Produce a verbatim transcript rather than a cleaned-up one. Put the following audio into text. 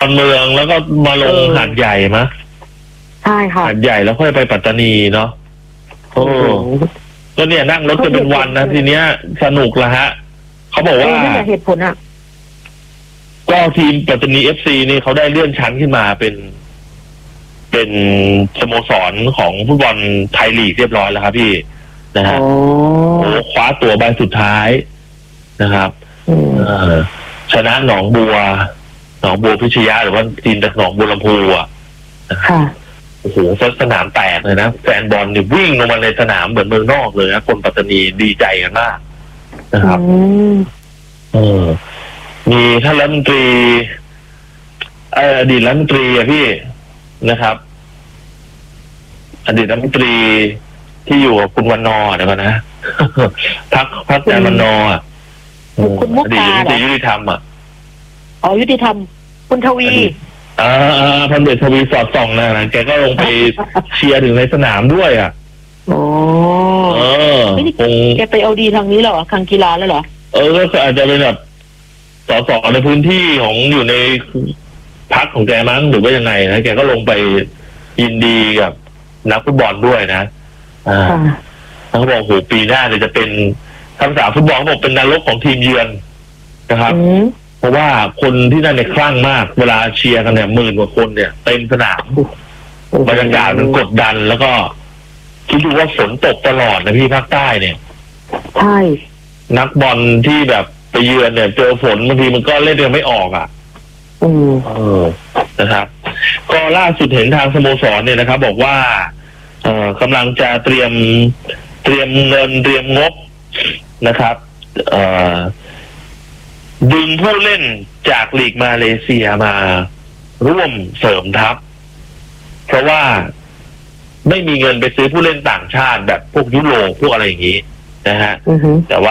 อนเมืองแล้วก็มาลงเออหาดใหญ่มะใช่ค่ะหาดใหญ่แล้วค่อยไปปัตตานีเนาะโอ้โอ้โหก็เนี่ยนั่งรถกันเป็นวันนะทีเนี้ยสนุกละฮะเขาบอกเอว่าอนั่นแหละเหตุผลอ่ะก็ทีมปัตตานีเอฟซีนี่เขาได้เลื่อนชั้นขึ้นมาเป็น เป็นสโมสรของฟุตบอลไทยลีกเรียบร้อยแล้วครับพี่นะฮะโอ้โอ้คว้าตัวใบสุดท้ายนะครับอืมเออชนะหนองบัว หนองบัวพิชยะหรือว่าทีมจากหนองบัวลำพูอ่ะค่ะโอ้โหสนามแตกเลยนะแฟนบอลเนี่ยวิ่งลงมาในสนามเหมือนเมืองนอกเลยนะคนปัตตานีดีใจกันมากนะครับอืมเออ มีท่านรัฐมนตรีเอ่ออดีตรัฐมนตรีอะพี่นะครับ อดีตรัฐมนตรีที่อยู่กับคุณวันนอร์เดี๋ยวก่อนนะ พักพักอาจารย์วันนอร์อะคุณมุกอดีตดารัฐมนเหตรรีอยุติธรรมอ่ะอ๋อยุติธรรม คุณทวีอ่าอ่าพันเดชทวีสอดส่องนะนะแกก็ลงไปเชียร์ถึงในสนามด้วยอ่ะโอ้เออไม่ได้คงแกไปเอาดีทางนี้เหรอทางกีฬาแล้วเหรอเออก็อาจจะเป็นแบบสสในพื้นที่ของอยู่ในพักของแกมั้งหรือว่ายังไงนะแกก็ลงไปยินดีกับนักฟุตบอลด้วยนะอ่าค่ะเขาบอกโหปีหน้าเนี่ยจะเป็นทางภาษาฟุตบอลเขาบอกเป็นนรกของทีมเยือนนะครับอืมเพราะว่าคนที่นั่นเนี่ยคลั่งมาก เวลาเชียร์กันเนี่ยหมื่นกว่าคนเนี่ยเต็มสนามบรรยากาศมันกดดันแล้วก็คิดดูว่าฝนตกตลอดนะพี่ภาคใต้เนี่ยใช่นักบอลที่แบบไปเยือนเนี่ย เจอฝนบางทีมันก็เล่นกันไม่ออกอ่ะอืมเออนะครับ ก็ล่าสุดเห็นทางสโมสรเนี่ยนะครับ บอกว่า เอ่อกำลังจะเตรียมเตรียมเงินเตรียมงบนะครับ เอ่อดึงผู้เล่นจากลีกมาเลเซียมาร่วมเสริมทัพ เพราะว่าไม่มีเงินไปซื้อผู้เล่นต่างชาติแบบพวกยุโรปพวกอะไรอย่างนี้นะฮะอือฮึแต่ว่า